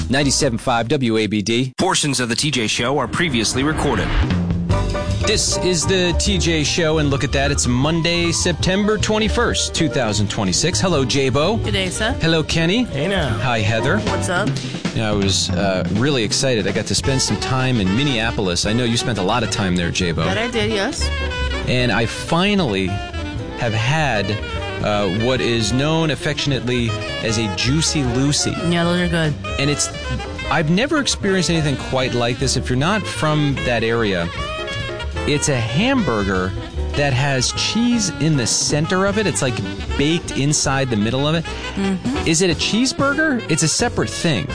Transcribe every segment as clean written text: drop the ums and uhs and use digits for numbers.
97.5 WABD. Portions of the TJ Show are previously recorded. This is the TJ Show, and look at that. It's Monday, September 21st, 2026. Hello, J-Bo. Good day, sir. Hello, Kenny. Hey now. Hi, Heather. What's up? I was really excited. I got to spend some time in Minneapolis. I know you spent a lot of time there, J-Bo. That I did, yes. And I finally have had what is known affectionately as a Juicy Lucy. Yeah, those are good. And I've never experienced anything quite like this. If you're not from that area, it's a hamburger that has cheese in the center of it. It's like baked inside the middle of it. Mm-hmm. Is it a cheeseburger? It's a separate thing.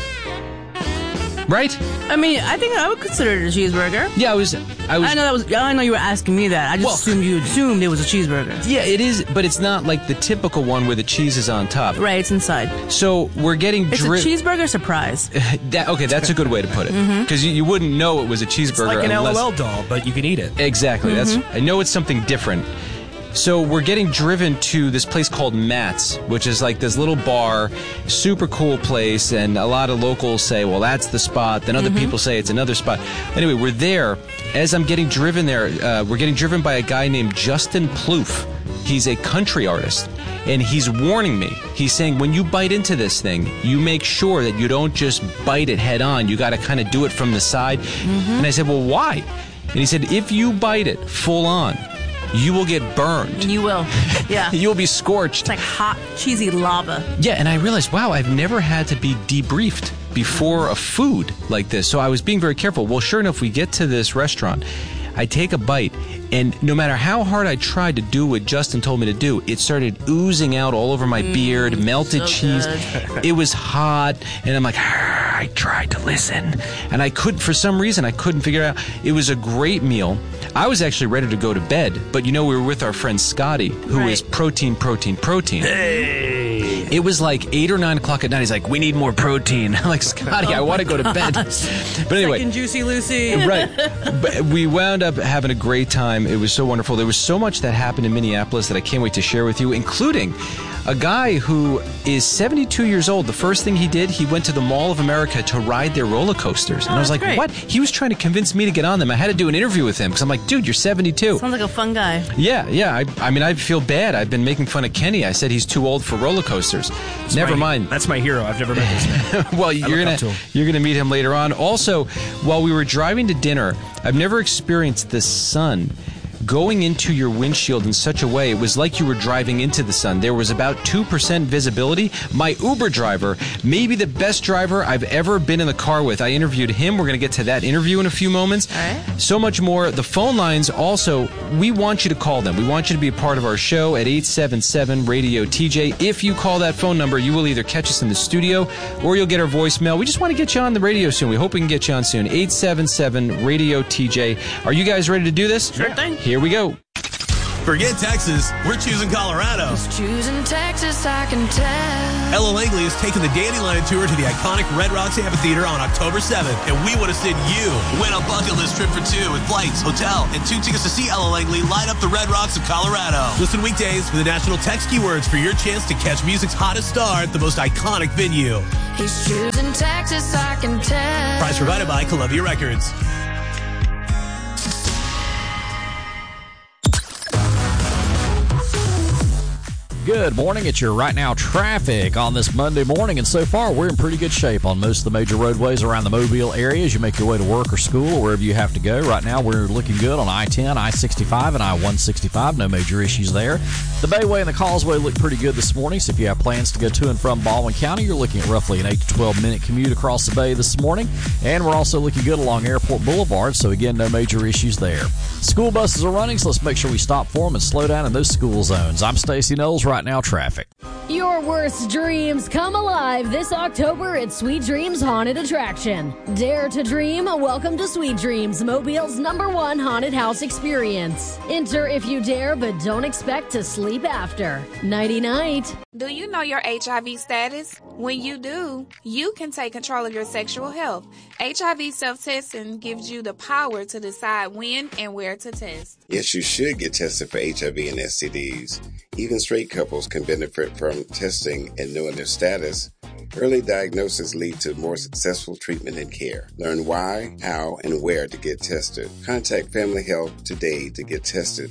Right? I mean, I think I would consider it a cheeseburger. Yeah, I know you were asking me that. I just assumed you assumed it was a cheeseburger. Yeah, it is, but it's not like the typical one where the cheese is on top. Right, it's inside. So we're getting It's a cheeseburger surprise. Okay, that's a good way to put it. Because you wouldn't know it was a cheeseburger. It's like an LOL doll, but you can eat it. Exactly. I know it's something different. So we're getting driven to this place called Matt's, which is like this little bar, super cool place, and a lot of locals say, well, that's the spot. Then other people say it's another spot. Anyway, we're there. As I'm getting driven there, we're getting driven by a guy named Justin Plouffe. He's a country artist, and he's warning me. He's saying, when you bite into this thing, you make sure that you don't just bite it head on. You got to kind of do it from the side. And I said, well, why? And he said, if you bite it full on, you will get burned. You will. Yeah. You'll be scorched. It's like hot, cheesy lava. Yeah, and I realized, wow, I've never had to be debriefed before a food like this. So I was being very careful. Well, sure enough, we get to this restaurant. I take a bite, and no matter how hard I tried to do what Justin told me to do, it started oozing out all over my beard, melted cheese. Good. It was hot, and I'm like, I tried to listen. And for some reason, I couldn't figure it out. It was a great meal. I was actually ready to go to bed, but we were with our friend Scotty, who is protein. Hey! It was like 8 or 9 o'clock at night. He's like, we need more protein. I'm like, Scotty, I want to go to bed. But anyway. Second Juicy Lucy. Right. But we wound up having a great time. It was so wonderful. There was so much that happened in Minneapolis that I can't wait to share with you, including a guy who is 72 years old. The first thing he did, he went to the Mall of America to ride their roller coasters. And I was like, great. what? He was trying to convince me to get on them. I had to do an interview with him because I'm like, dude, you're 72. Sounds like a fun guy. Yeah. I mean, I feel bad. I've been making fun of Kenny. I said he's too old for roller coasters. Never mind. That's my hero. I've never met this man. Well, you're gonna meet him later on. Also, while we were driving to dinner, I've never experienced the sun going into your windshield in such a way. It was like you were driving into the sun. There was about 2% visibility. My Uber driver, maybe the best driver I've ever been in the car with. I interviewed him. We're going to get to that interview in a few moments. All right. So much more. The phone lines also, we want you to call them. We want you to be a part of our show at 877-RADIO-TJ. If you call that phone number, you will either catch us in the studio or you'll get our voicemail. We just want to get you on the radio soon. We hope we can get you on soon. 877-RADIO-TJ. Are you guys ready to do this? Sure thing. Here we go. Forget Texas, we're choosing Colorado. Just choosing Texas, I can tell. Ella Langley is taking the Dandelion Tour to the iconic Red Rocks Amphitheater on October 7th, and we want to send you. Win a bucket list trip for two with flights, hotel, and 2 tickets to see Ella Langley light up the Red Rocks of Colorado. Listen weekdays for the national text keywords for your chance to catch music's hottest star at the most iconic venue. He's choosing Texas, I can tell. Prize provided by Columbia Records. Good morning. It's your Right Now traffic on this Monday morning, and so far we're in pretty good shape on most of the major roadways around the Mobile area as you make your way to work or school or wherever you have to go. Right now we're looking good on I-10, I-65, and I-165. No major issues there. The Bayway and the Causeway look pretty good this morning, so if you have plans to go to and from Baldwin County, you're looking at roughly an 8 to 12-minute commute across the bay this morning. And we're also looking good along Airport Boulevard, so again, no major issues there. School buses are running, so let's make sure we stop for them and slow down in those school zones. I'm Stacey Knowles. Right Now traffic. Your worst dreams come alive this October at Sweet Dreams Haunted Attraction. Dare to dream? Welcome to Sweet Dreams, Mobile's #1 haunted house experience. Enter if you dare, but don't expect to sleep after. Nighty-night. Do you know your HIV status? When you do, you can take control of your sexual health. HIV self-testing gives you the power to decide when and where to test. Yes, you should get tested for HIV and STDs. Even straight couples can benefit from testing and knowing their status. Early diagnosis leads to more successful treatment and care. Learn why, how, and where to get tested. Contact Family Health today to get tested.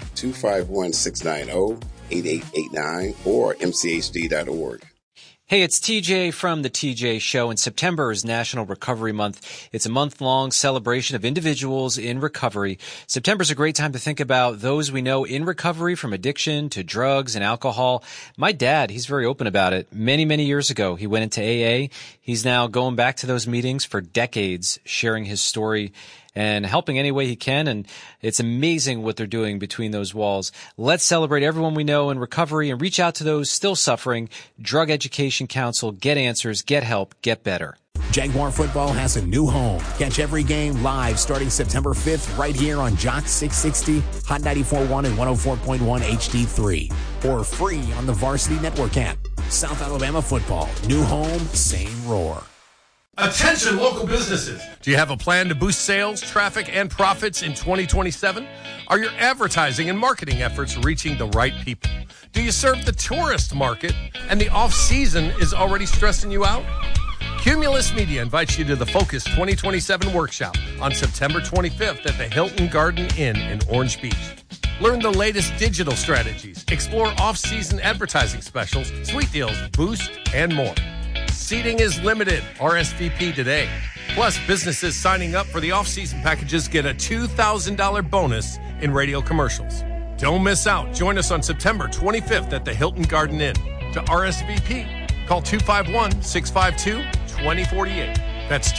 251-690-8889 or mchd.org. Hey, it's TJ from The TJ Show, and September is National Recovery Month. It's a month-long celebration of individuals in recovery. September's a great time to think about those we know in recovery, from addiction to drugs and alcohol. My dad, he's very open about it. Many, many years ago, he went into AA. He's now going back to those meetings for decades, sharing his story and helping any way he can. And it's amazing what they're doing between those walls. Let's celebrate everyone we know in recovery and reach out to those still suffering. Drug Education Council. Get answers, get help, get better. Jaguar football has a new home. Catch every game live starting September 5th right here on Jock 660, Hot 94.1 and 104.1 HD3. Or free on the Varsity Network app. South Alabama football. New home, same roar. Attention local businesses. Do you have a plan to boost sales, traffic, and profits in 2027? Are your advertising and marketing efforts reaching the right people? Do you serve the tourist market and the off-season is already stressing you out? Cumulus Media invites you to the Focus 2027 workshop on September 25th at the Hilton Garden Inn in Orange Beach. Learn the latest digital strategies, explore off-season advertising specials, sweet deals, boost, and more. Seating is limited. RSVP today. Plus, businesses signing up for the off-season packages get a $2,000 bonus in radio commercials. Don't miss out. Join us on September 25th at the Hilton Garden Inn. To RSVP, call 251-652-2048. That's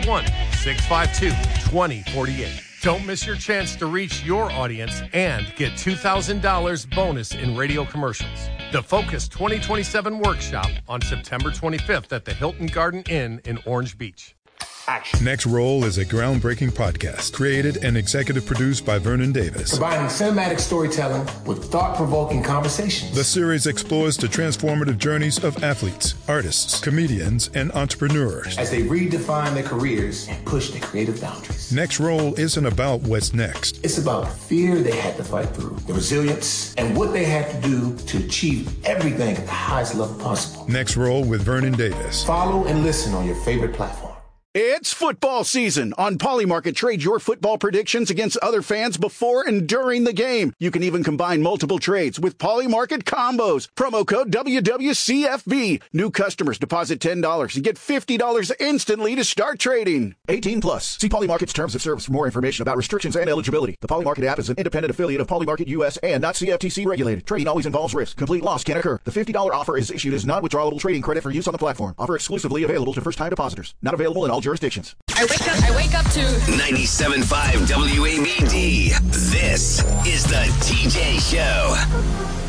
251-652-2048. Don't miss your chance to reach your audience and get $2,000 bonus in radio commercials. The Focus 2027 workshop on September 25th at the Hilton Garden Inn in Orange Beach. Action. Next Roll is a groundbreaking podcast created and executive produced by Vernon Davis. Combining cinematic storytelling with thought-provoking conversations. The series explores the transformative journeys of athletes, artists, comedians, and entrepreneurs as they redefine their careers and push their creative boundaries. Next Roll isn't about what's next. It's about the fear they had to fight through, the resilience, and what they had to do to achieve everything at the highest level possible. Next Roll with Vernon Davis. Follow and listen on your favorite platform. It's football season. On Polymarket, trade your football predictions against other fans before and during the game. You can even combine multiple trades with Polymarket combos. Promo code WWCFB. New customers deposit $10 and get $50 instantly to start trading. 18 plus. See Polymarket's terms of service for more information about restrictions and eligibility. The Polymarket app is an independent affiliate of Polymarket US and not CFTC regulated. Trading always involves risk. Complete loss can occur. The $50 offer is issued as non-withdrawable trading credit for use on the platform. Offer exclusively available to first-time depositors. Not available in all jurisdictions. I wake up to 97.5 WABD. This is the TJ Show.